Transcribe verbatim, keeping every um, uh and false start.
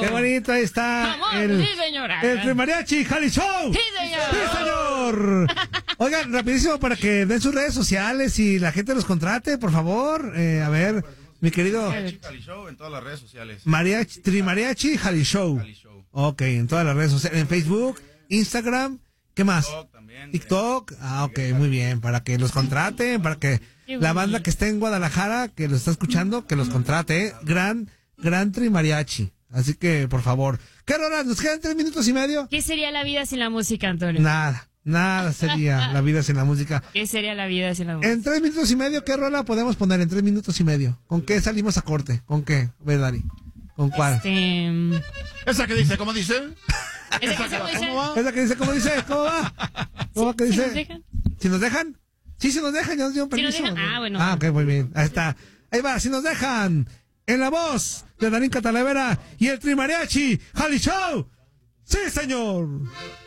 Qué bonito, ahí está. Vamos, el, sí, señora. El Trimariachi Jali Show. Sí, señor. Sí, señor. Oigan, rapidísimo para que den sus redes sociales y la gente los contrate, por favor. Eh, a ver, mi querido. Mariachi Jali Show en todas las redes sociales. Mariachi, Trimariachi Jali Show. Jali Show. Ok, en todas las redes sociales. En Facebook, Instagram, ¿qué más? TikTok también. TikTok. Ah, ok, muy bien. Para que los contraten, para que la banda que esté en Guadalajara, que lo está escuchando, que los contrate. ¿eh? Gran, gran Trimariachi. Así que, por favor. ¿Qué rola? ¿Nos quedan tres minutos y medio? ¿Qué sería la vida sin la música, Antonio? Nada, nada sería la vida sin la música. ¿Qué sería la vida sin la música? En tres minutos y medio, ¿qué rola podemos poner en tres minutos y medio? ¿Con qué salimos a corte? ¿Con qué? A ver, Dani. ¿Con cuál? Este... ¿Esa que dice? ¿Cómo dice? ¿Esa que dice? ¿Cómo va? ¿Esa que dice? ¿Cómo dice? ¿Cómo va? ¿Cómo va que ¿Sí dice? nos dejan? ¿Si nos dejan? Sí, si nos dejan, ya nos dieron ¿Sí nos permiso. dejan? Ah, bueno. Ah, ok, muy bien. Ahí está. Ahí va, si nos dejan. En la voz de Darín Catalavera y el Trimariachi Jali Show. ¡Sí, señor!